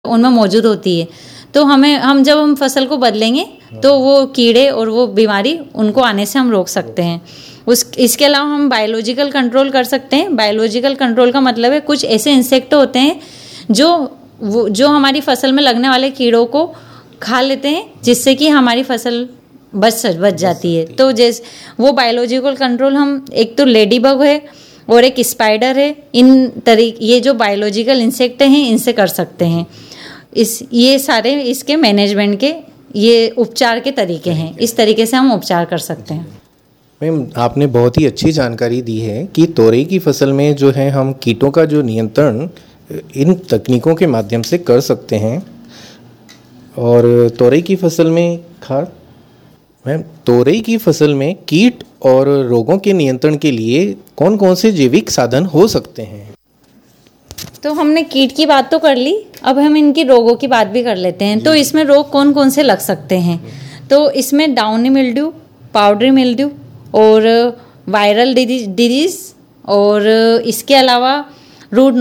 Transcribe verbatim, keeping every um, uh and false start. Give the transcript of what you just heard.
उनमें मौजूद होती है। तो हमें हम जब हम फसल को बदलेंगे तो वो कीड़े और वो बीमारी उनको आने से हम रोक सकते हैं। उस इसके अलावा हम बायोलॉजिकल कंट्रोल कर सकते हैं। बायोलॉजिकल कंट्रोल का मतलब है कुछ ऐसे इंसेक्ट होते हैं जो वो जो हमारी फसल में लगने वाले कीड़ों को खा लेते हैं, जिससे कि हमारी फसल बच बच जाती है। तो जैसे वो बायोलॉजिकल कंट्रोल हम एक तो लेडी बग है और एक स्पाइडर है, इन तरीके ये जो बायोलॉजिकल इंसेक्ट हैं इनसे कर सकते हैं। इस ये सारे इसके मैनेजमेंट के ये उपचार के तरीके हैं। इस तरीके से हम उपचार कर सकते हैं। मैम, आपने बहुत ही अच्छी जानकारी दी है कि तोरई की फसल में जो है हम कीटों का जो नियंत्रण इन तकनीकों के माध्यम से कर सकते हैं। और तोरई की फसल में खाद मैम तोरई की फसल में कीट और रोगों के नियंत्रण के लिए कौन कौन से जैविक साधन हो सकते हैं? तो हमने कीट की बात तो कर ली, अब हम इनकी रोगों की बात भी कर लेते हैं। तो इसमें रोग कौन कौन से लग सकते हैं? तो इसमें डाउनी मिल्ड्यू, पाउडरी मिल्ड्यू और वायरल डिजीज और इसके अलावा रूट